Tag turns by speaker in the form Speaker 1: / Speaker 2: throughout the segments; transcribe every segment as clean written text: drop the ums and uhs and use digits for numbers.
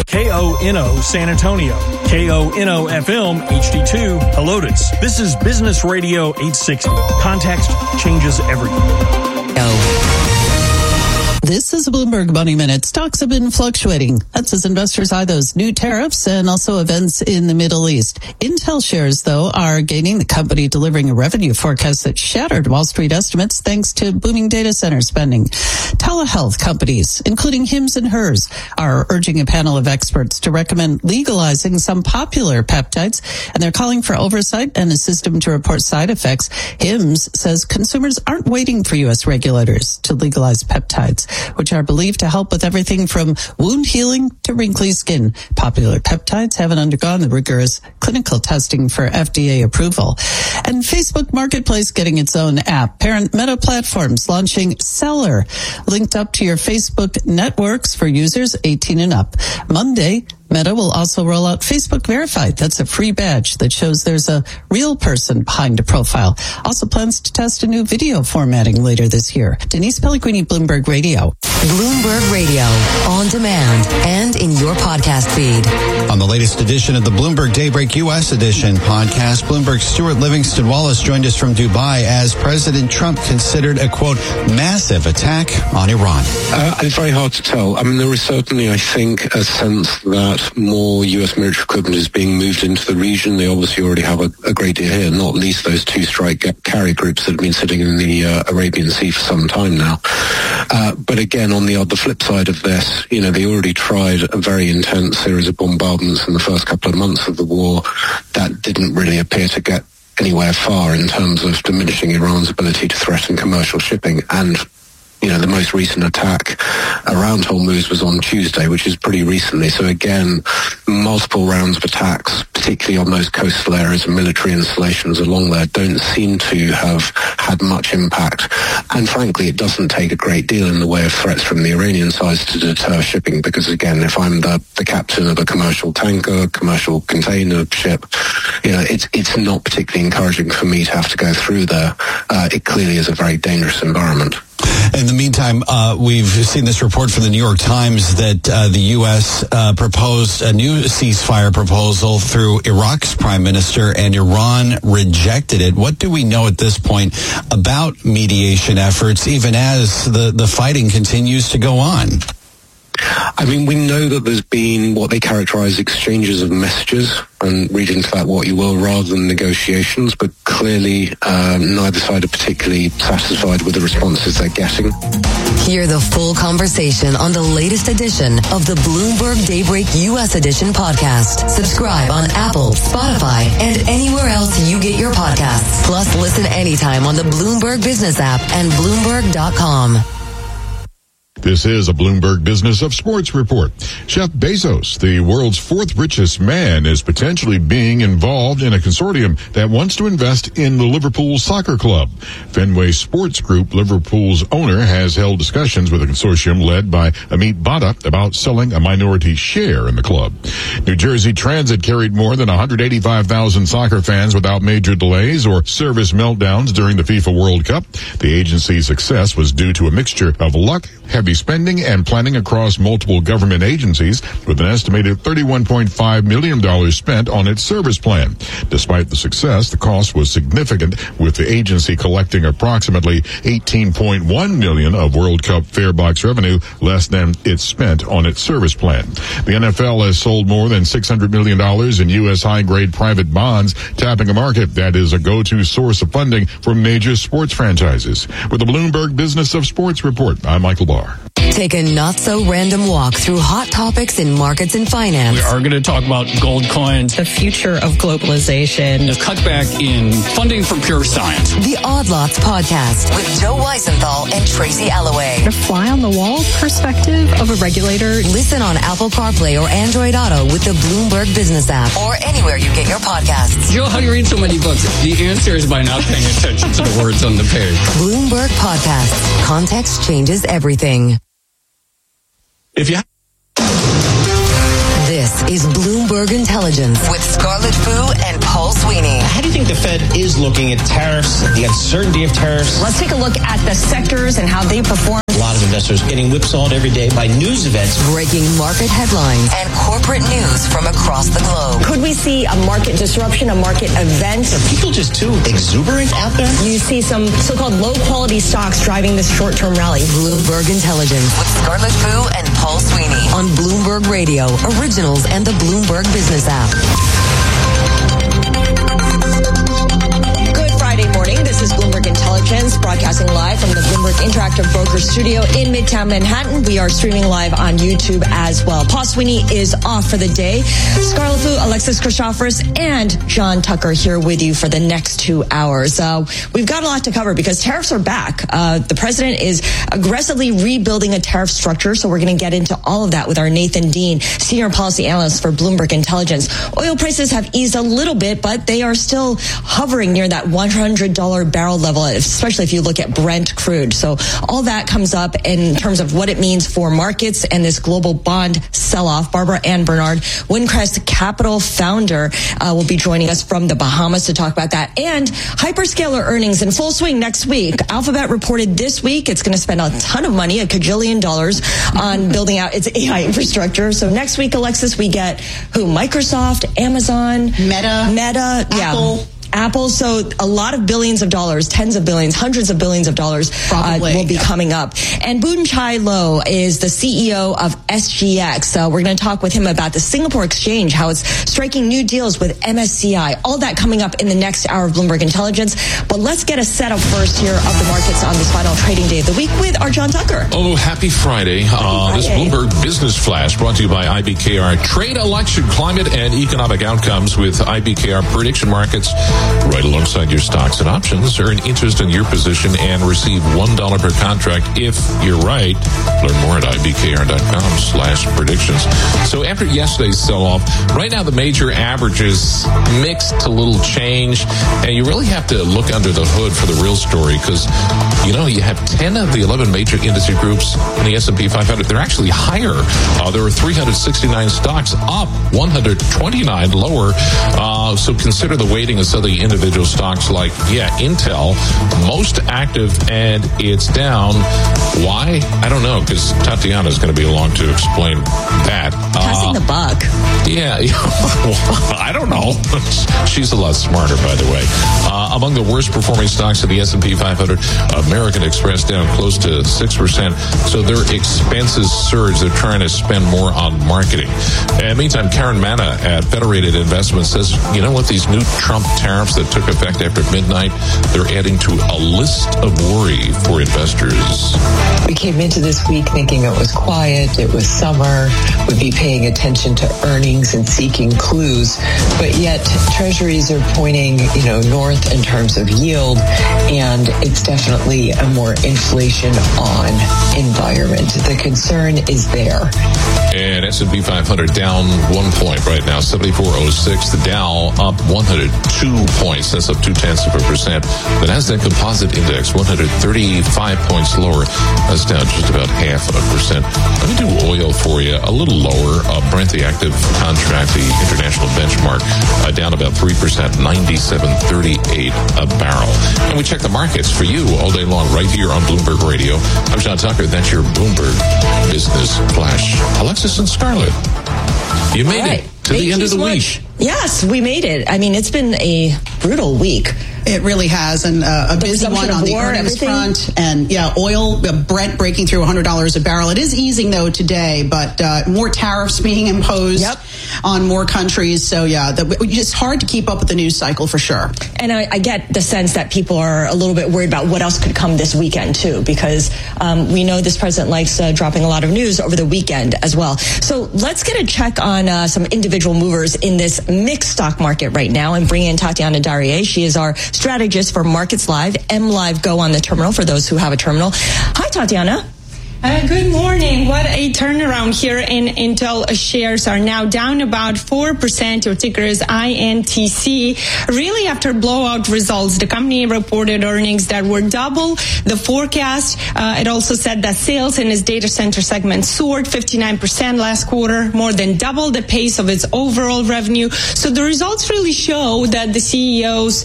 Speaker 1: KONO San Antonio, KONO FM HD2 Helotes. This is Business Radio 860. Context changes everything.
Speaker 2: This is Bloomberg Money Minute. Stocks have been fluctuating. That's as investors eye those new tariffs and also events in the Middle East. Intel shares, though, are gaining, the company delivering a revenue forecast that shattered Wall Street estimates thanks to booming data center spending. Telehealth companies, including Hims and Hers, are urging a panel of experts to recommend legalizing some popular peptides, and they're calling for oversight and a system to report side effects. Hims says consumers aren't waiting for U.S. regulators to legalize peptides, which are believed to help with everything from wound healing to wrinkly skin. Popular peptides haven't undergone the rigorous clinical testing for FDA approval. And Facebook Marketplace getting its own app. Parent Meta Platforms launching Seller, linked up to your Facebook networks for users 18 and up. Monday, Meta will also roll out Facebook Verified. That's a free badge that shows there's a real person behind a profile. Also plans to test a new video formatting later this year. Denise Pellegrini, Bloomberg Radio.
Speaker 3: Bloomberg Radio, on demand and in your podcast feed.
Speaker 4: On the latest edition of the Bloomberg Daybreak U.S. edition podcast, Bloomberg's Stuart Livingston Wallace joined us from Dubai as President Trump considered a, quote, massive attack on Iran.
Speaker 5: It's very hard to tell. I mean, there is certainly, I think, a sense that more U.S. military equipment is being moved into the region. They obviously already have a great deal here, not least those two strike carrier groups that have been sitting in the Arabian Sea for some time now. But again, on the flip side of this, you know, they already tried a very intense series of bombardments in the first couple of months of the war. That didn't really appear to get anywhere far in terms of diminishing Iran's ability to threaten commercial shipping. And you know, the most recent attack around Hormuz was on Tuesday, which is pretty recently. So again, multiple rounds of attacks, particularly on those coastal areas and military installations along there, don't seem to have had much impact. And frankly, it doesn't take a great deal in the way of threats from the Iranian side to deter shipping, because again, if I'm the captain of a commercial tanker, commercial container ship, you know, it's not particularly encouraging for me to have to go through there. It clearly is a very dangerous environment.
Speaker 4: In the meantime, we've seen this report from the New York Times that the U.S. proposed a new ceasefire proposal through Iraq's prime minister, and Iran rejected it. What do we know at this point about mediation efforts, even as the fighting continues to go on?
Speaker 5: I mean, we know that there's been what they characterize exchanges of messages, and read into that what you will, rather than negotiations, but clearly neither side are particularly satisfied with the responses they're getting.
Speaker 3: Hear the full conversation on the latest edition of the Bloomberg Daybreak U.S. Edition podcast. Subscribe on Apple, Spotify, and anywhere else you get your podcasts. Plus, listen anytime on the Bloomberg Business app and Bloomberg.com.
Speaker 6: This is a Bloomberg Business of Sports report. Jeff Bezos, the world's fourth richest man, is potentially being involved in a consortium that wants to invest in the Liverpool Soccer Club. Fenway Sports Group, Liverpool's owner, has held discussions with a consortium led by Amit Bhatta about selling a minority share in the club. New Jersey Transit carried more than 185,000 soccer fans without major delays or service meltdowns during the FIFA World Cup. The agency's success was due to a mixture of luck, heavy spending, and planning across multiple government agencies, with an estimated $31.5 million spent on its service plan. Despite the success, the cost was significant, with the agency collecting approximately $18.1 million of World Cup fare box revenue, less than it spent on its service plan. The NFL has sold more than $600 million in U.S. high-grade private bonds, tapping a market that is a go-to source of funding for major sports franchises. With the Bloomberg Business of Sports report, I'm Michael Barr.
Speaker 3: Take a not-so-random walk through hot topics in markets and finance.
Speaker 7: We are going to talk about gold coins,
Speaker 8: the future of globalization,
Speaker 7: the cutback in funding for pure science.
Speaker 3: The Odd Lots podcast with Joe Weisenthal and Tracy Alloway.
Speaker 8: The fly-on-the-wall perspective of a regulator.
Speaker 3: Listen on Apple CarPlay or Android Auto with the Bloomberg Business app or anywhere you get your podcasts.
Speaker 7: Joe, how do you read so many books? The answer is by not paying attention to the words on the page.
Speaker 3: Bloomberg Podcasts. Context changes everything.
Speaker 7: If you
Speaker 3: This is Bloomberg Intelligence with Scarlett Fu and Paul Sweeney.
Speaker 9: How do you think the Fed is looking at tariffs, the uncertainty of tariffs?
Speaker 10: Let's take a look at the sectors and how they perform.
Speaker 9: A lot of investors getting whipsawed every day by news events.
Speaker 3: Breaking market headlines and corporate news from across the globe.
Speaker 10: Could we see a market disruption, a market event?
Speaker 9: Are people just too exuberant out there?
Speaker 10: You see some so-called low-quality stocks driving this short-term rally.
Speaker 3: Bloomberg Intelligence with Scarlett Fu and Paul Sweeney on Bloomberg Radio, Originals, and the Bloomberg Business app.
Speaker 10: Morning. This is Bloomberg Intelligence, broadcasting live from the Bloomberg Interactive Broker Studio in Midtown Manhattan. We are streaming live on YouTube as well. Paul Sweeney is off for the day. Scarlett Fu, Alexis Christoforous, and John Tucker here with you for the next 2 hours. We've got a lot to cover because tariffs are back. The president is aggressively rebuilding a tariff structure, so we're going to get into all of that with our Nathan Dean, senior policy analyst for Bloomberg Intelligence. Oil prices have eased a little bit, but they are still hovering near that $100 barrel level, especially if you look at Brent crude. So all that comes up in terms of what it means for markets and this global bond sell-off. Barbara Ann Bernard, Windcrest Capital founder, will be joining us from the Bahamas to talk about that. And hyperscaler earnings in full swing next week. Alphabet reported this week it's going to spend a ton of money, $1 kajillion, on building out its AI infrastructure. So next week, Alexis, we get who? Microsoft, Amazon, Meta,
Speaker 2: Apple.
Speaker 10: Yeah. Apple, so a lot of billions of dollars, tens of billions, hundreds of billions of dollars will be coming up. And Boon Chye Loh is the CEO of SGX. We're going to talk with him about the Singapore Exchange, how it's striking new deals with MSCI. All that coming up in the next hour of Bloomberg Intelligence. But let's get a setup first here of the markets on this final trading day of the week with our John Tucker.
Speaker 11: Oh, happy Friday. This Bloomberg Business Flash brought to you by IBKR. Trade, election, climate, and economic outcomes with IBKR prediction markets. Right alongside your stocks and options. Earn interest in your position and receive $1 per contract if you're right. Learn more at ibkr.com/predictions. So after yesterday's sell-off, right now the major averages mixed to little change, and you really have to look under the hood for the real story because, you know, you have 10 of the 11 major industry groups in the S&P 500. They're actually higher. There are 369 stocks up, 129 lower. So consider the weighting of some of the individual stocks like, Intel, most active, and it's down. Why? I don't know, because Tatiana is going to be along to explain that.
Speaker 10: Passing the buck.
Speaker 11: Yeah, I don't know. She's a lot smarter, by the way. Among the worst performing stocks in the S&P 500, American Express down close to 6%. So their expenses surge. They're trying to spend more on marketing. And meantime, Karen Manna at Federated Investments says, you know what, these new Trump tariffs that took effect after midnight, they're adding to a list of worry for investors.
Speaker 12: We came into this week thinking it was quiet, it was summer, we'd be paying attention to earnings and seeking clues, but yet treasuries are pointing, north in terms of yield, and it's definitely a more inflation-on environment. The concern is there.
Speaker 11: And S&P 500 down 1 point right now, 74.06. The Dow up 102 points. That's up 0.2%. The Nasdaq Composite Index 135 points lower. That's down just about 0.5%. Let me do oil for you. A little lower. Brent, the active contract, the international benchmark, down about 3%, 97.38 a barrel. And we check the markets for you all day long right here on Bloomberg Radio. I'm John Tucker. That's your Bloomberg Business Flash. Alexis and Scarlett, you made it to the end of the week.
Speaker 10: Yes, we made it. I mean, it's been a brutal week.
Speaker 2: It really has, and a busy one on the earnings front. And oil, Brent breaking through $100 a barrel. It is easing though today, but more tariffs being imposed on more countries. So it's hard to keep up with the news cycle for sure.
Speaker 10: And I get the sense that people are a little bit worried about what else could come this weekend too, because we know this president likes dropping a lot of news over the weekend as well. So let's get a check on some individual movers in this mixed stock market right now, and bring in Tatiana Darrier. She is our strategist for Markets Live, MLive Go on the terminal for those who have a terminal. Hi, Tatiana.
Speaker 13: Good morning. What a turnaround here in Intel. Shares are now down about 4%. Your ticker is INTC. Really, after blowout results, the company reported earnings that were double the forecast. It also said that sales in its data center segment soared 59% last quarter, more than double the pace of its overall revenue. So the results really show that the CEO's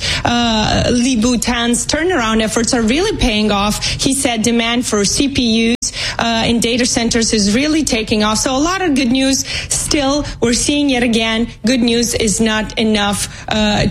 Speaker 13: Lip-Bu Tan's turnaround efforts are really paying off. He said demand for CPUs in data centers is really taking off. So a lot of good news. Still, we're seeing yet again, good news is not enough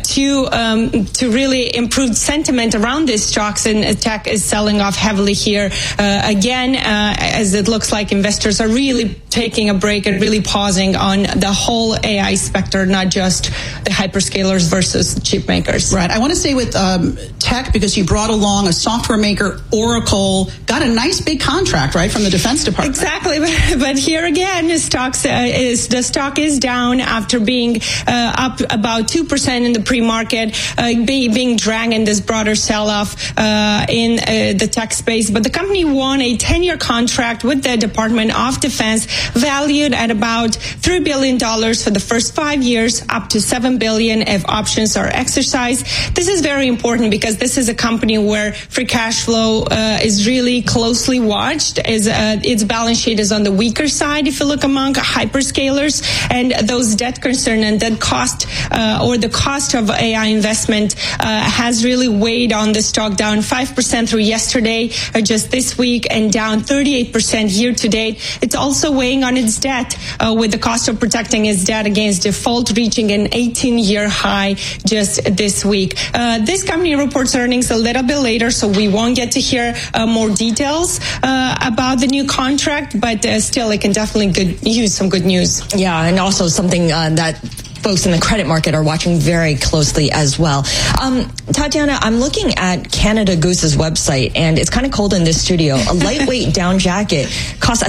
Speaker 13: to really improve sentiment around these stocks, and tech is selling off heavily here again, as it looks like investors are really taking a break and really pausing on the whole AI specter, not just the hyperscalers versus chip makers.
Speaker 14: Right. I want to stay with tech because you brought along a software maker, Oracle, got a nice big contract, right, from the Defense Department.
Speaker 13: Exactly. But here again, the stock is down after being up about 2% in the pre-market, being dragged in this broader sell-off in the tech space. But the company won a 10-year contract with the Department of Defense, valued at about $3 billion for the first 5 years, up to $7 billion if options are exercised. This is very important because this is a company where free cash flow is really closely watched. Its balance sheet is on the weaker side if you look among hyperscalers, and those debt concern and debt cost or the cost of AI investment has really weighed on the stock, down 5% through yesterday, just this week, and down 38% year to date. It's also weighing on its debt, with the cost of protecting its debt against default reaching an 18-year high just this week. This company reports earnings a little bit later, so we won't get to hear more details about the new contract, but still it can definitely use some good news.
Speaker 10: Yeah, and also something that folks in the credit market are watching very closely as well. Tatiana, I'm looking at Canada Goose's website, and it's kind of cold in this studio. A lightweight down jacket costs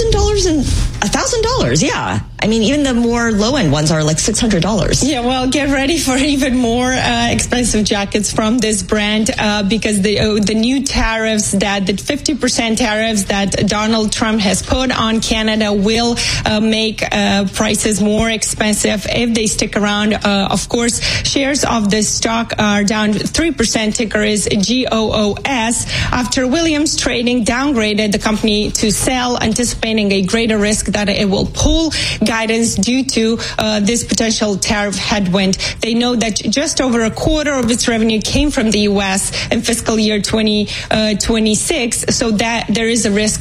Speaker 10: $1,000. Yeah. I mean, even the more low-end ones are like $600.
Speaker 13: Yeah, well, get ready for even more expensive jackets from this brand because the new tariffs, the 50% tariffs that Donald Trump has put on Canada will make prices more expensive if they stick around. Of course, shares of this stock are down 3%. Ticker is GOOS. After Williams Trading downgraded the company to sell, anticipating a greater risk that it will pull guidance due to this potential tariff headwind. They know that just over a quarter of its revenue came from the U.S. in fiscal year 2026, so that there is a risk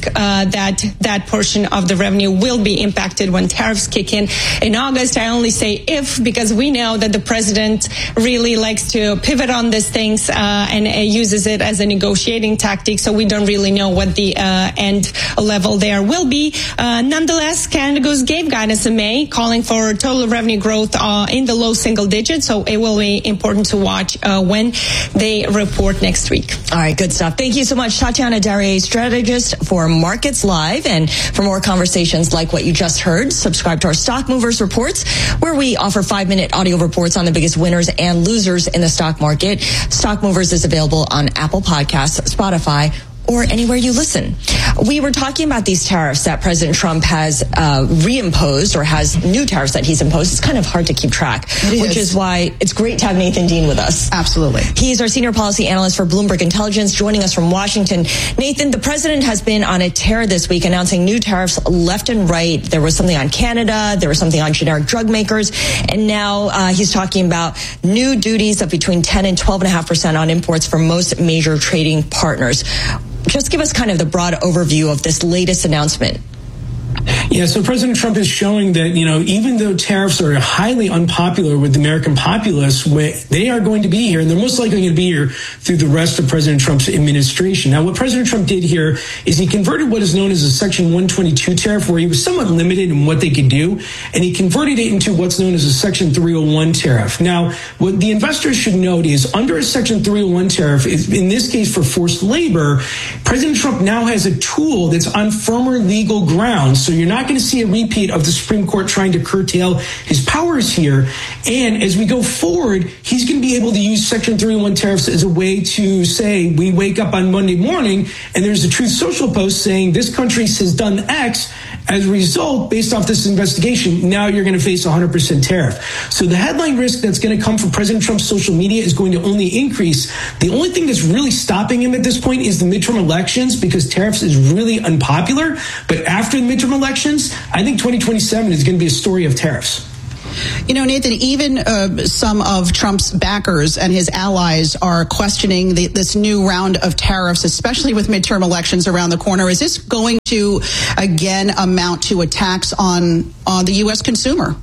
Speaker 13: that portion of the revenue will be impacted when tariffs kick in August. I only say if, because we know that the president really likes to pivot on these things and uses it as a negotiating tactic, so we don't really know what the end level there will be. Nonetheless, Canada Goose gave guidance in May, calling for total revenue growth in the low single digits, so it will be important to watch when they report next week.
Speaker 10: All right, good stuff. Thank you so much, Tatiana Darrier, strategist for Markets Live. And for more conversations like what you just heard, subscribe to our Stock Movers Reports, where we offer 5-minute audio reports on the biggest winners and losers in the stock market. Stock Movers is available on Apple Podcasts, Spotify, or anywhere you listen. We were talking about these tariffs that President Trump has reimposed, or has new tariffs that he's imposed. It's kind of hard to keep track, which is why it's great to have Nathan Dean with us.
Speaker 14: Absolutely.
Speaker 10: He's our senior policy analyst for Bloomberg Intelligence, joining us from Washington. Nathan, the president has been on a tear this week, announcing new tariffs left and right. There was something on Canada, there was something on generic drug makers, and now he's talking about new duties of between 10 and 12.5% on imports for most major trading partners. Just give us kind of the broad overview of this latest announcement.
Speaker 15: Yeah, so President Trump is showing that, even though tariffs are highly unpopular with the American populace, they are going to be here, and they're most likely going to be here through the rest of President Trump's administration. Now, what President Trump did here is he converted what is known as a Section 122 tariff, where he was somewhat limited in what they could do, and he converted it into what's known as a Section 301 tariff. Now, what the investors should note is under a Section 301 tariff, in this case for forced labor, President Trump now has a tool that's on firmer legal ground. So you're not going to see a repeat of the Supreme Court trying to curtail his powers here. And as we go forward, he's going to be able to use Section 301 tariffs as a way to say, we wake up on Monday morning and there's a Truth Social post saying this country has done X. As a result, based off this investigation, now you're going to face 100% tariff. So the headline risk that's going to come from President Trump's social media is going to only increase. The only thing that's really stopping him at this point is the midterm elections, because tariffs is really unpopular. But after the midterm elections, I think 2027 is going to be a story of tariffs.
Speaker 14: You know, Nathan, even some of Trump's backers and his allies are questioning this new round of tariffs, especially with midterm elections around the corner. Is this going to, again, amount to a tax on the U.S. consumer?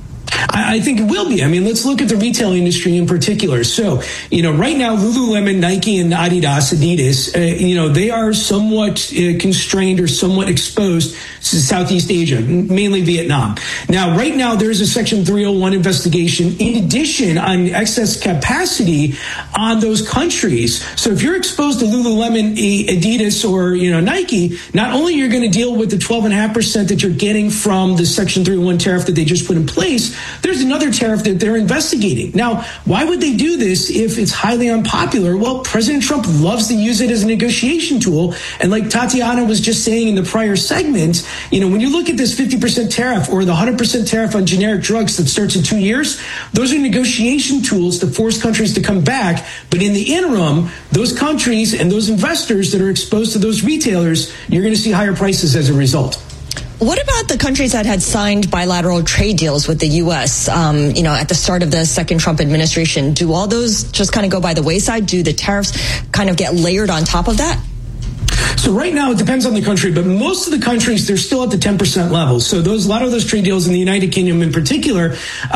Speaker 15: I think it will be. I mean, let's look at the retail industry in particular. So, right now, Lululemon, Nike, and Adidas, they are somewhat constrained or somewhat exposed to Southeast Asia, mainly Vietnam. Now, right now, there's a Section 301 investigation in addition on excess capacity on those countries. So if you're exposed to Lululemon, Adidas, or, Nike, not only you're going to deal with the 12.5% that you're getting from the Section 301 tariff that they just put in place, there's another tariff that they're investigating. Now, why would they do this if it's highly unpopular? Well, President Trump loves to use it as a negotiation tool. And like Tatiana was just saying in the prior segment, when you look at this 50% tariff or the 100% tariff on generic drugs that starts in 2 years, those are negotiation tools to force countries to come back. But in the interim, those countries and those investors that are exposed to those retailers, you're going to see higher prices as a result.
Speaker 10: What about the countries that had signed bilateral trade deals with the U.S., at the start of the second Trump administration? Do all those just kind of go by the wayside? Do the tariffs kind of get layered on top of that?
Speaker 15: So right now, it depends on the country, but most of the countries, they're still at the 10% level. So a lot of those trade deals in the United Kingdom in particular,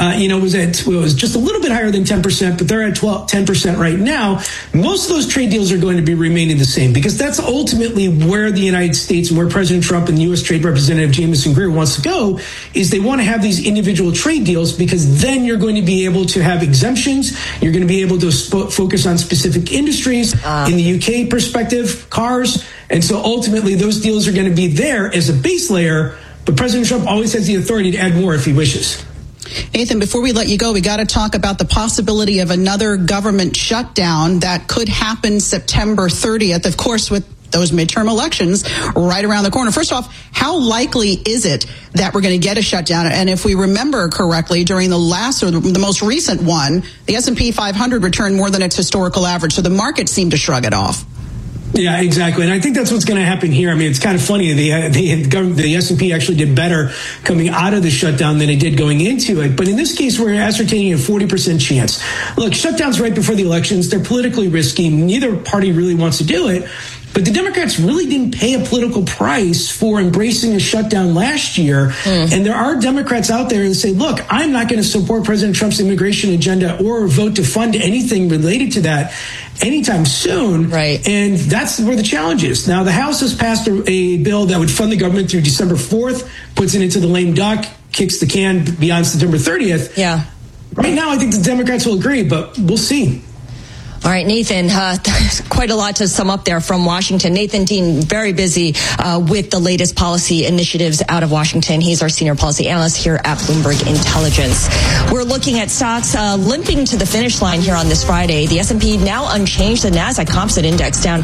Speaker 15: was just a little bit higher than 10%, but they're at 10% right now. Most of those trade deals are going to be remaining the same because that's ultimately where the United States and where President Trump and U.S. Trade Representative Jamieson Greer wants to go is they want to have these individual trade deals because then you're going to be able to have exemptions. You're going to be able to focus on specific industries. In the UK perspective, cars. And so ultimately, those deals are going to be there as a base layer, but President Trump always has the authority to add more if he wishes.
Speaker 14: Nathan, before we let you go, we got to talk about the possibility of another government shutdown that could happen September 30th, of course, with those midterm elections right around the corner. First off, how likely is it that we're going to get a shutdown? And if we remember correctly, during the last or the most recent one, the S&P 500 returned more than its historical average, so the market seemed to shrug it off.
Speaker 15: Yeah, exactly. And I think that's what's going to happen here. I mean, it's kind of funny. The S&P actually did better coming out of the shutdown than it did going into it. But in this case, we're ascertaining a 40% chance. Look, shutdowns right before the elections, they're politically risky. Neither party really wants to do it. But the Democrats really didn't pay a political price for embracing a shutdown last year. And there are Democrats out there that say, look, I'm not going to support President Trump's immigration agenda or vote to fund anything related to that anytime soon.
Speaker 10: Right.
Speaker 15: And that's where the challenge is. Now, the House has passed a bill that would fund the government through December 4th, puts it into the lame duck, kicks the can beyond September 30th.
Speaker 10: Yeah.
Speaker 15: Right now, I think the Democrats will agree, but we'll see.
Speaker 10: All right, Nathan, quite a lot to sum up there from Washington. Nathan Dean, very busy with the latest policy initiatives out of Washington. He's our senior policy analyst here at Bloomberg Intelligence. We're looking at stocks limping to the finish line here on this Friday. The S&P now unchanged. The NASDAQ Composite Index down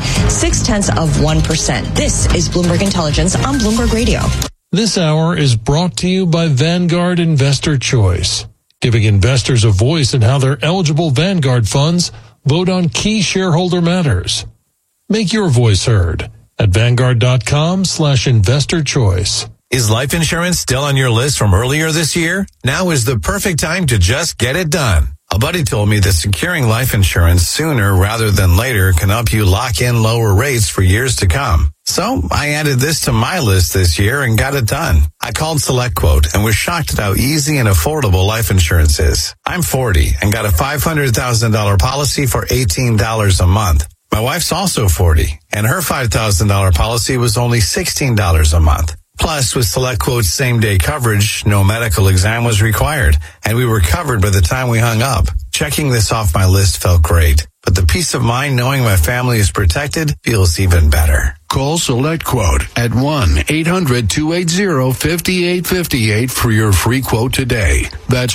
Speaker 10: 0.6%. This is Bloomberg Intelligence on Bloomberg Radio.
Speaker 16: This hour is brought to you by Vanguard Investor Choice, giving investors a voice in how their eligible Vanguard funds vote on key shareholder matters. Make your voice heard at Vanguard.com/investor choice.
Speaker 17: Is life insurance still on your list from earlier this year? Now is the perfect time to just get it done. A buddy told me that securing life insurance sooner rather than later can help you lock in lower rates for years to come. So I added this to my list this year and got it done. I called SelectQuote and was shocked at how easy and affordable life insurance is. I'm 40 and got a $500,000 policy for $18 a month. My wife's also 40 and her $5,000 policy was only $16 a month. Plus, with SelectQuote's same-day coverage, no medical exam was required, and we were covered by the time we hung up. Checking this off my list felt great, but the peace of mind knowing my family is protected feels even better.
Speaker 18: Call SelectQuote at 1-800-280-5858 for your free quote today. That's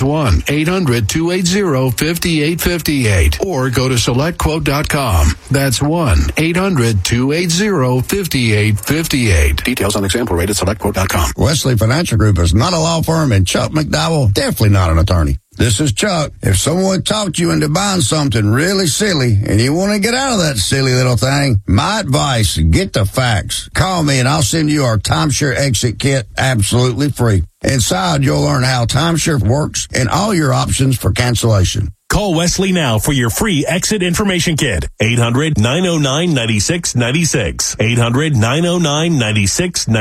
Speaker 18: 1-800-280-5858. Or go to SelectQuote.com. That's 1-800-280-5858. Details on example rate at SelectQuote.com.
Speaker 19: Wesley Financial Group is not a law firm, and Chuck McDowell definitely not an attorney. This is Chuck. If someone talked you into buying something really silly and you want to get out of that silly little thing, my advice, get the facts. Call me and I'll send you our timeshare exit kit absolutely free. Inside, you'll learn how timeshare works and all your options for cancellation.
Speaker 1: Call Wesley now for your free exit information kit. 800-909-9696. 800-909-9696.